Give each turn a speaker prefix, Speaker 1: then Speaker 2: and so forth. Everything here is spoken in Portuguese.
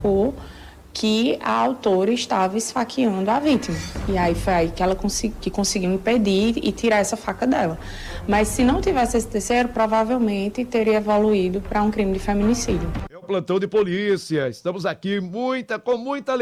Speaker 1: ou que a autora estava esfaqueando a vítima. E aí foi aí que ela conseguiu impedir e tirar essa faca dela. Mas se não tivesse esse terceiro, provavelmente teria evoluído para um crime de feminicídio.
Speaker 2: É o plantão de polícia. Estamos aqui com muita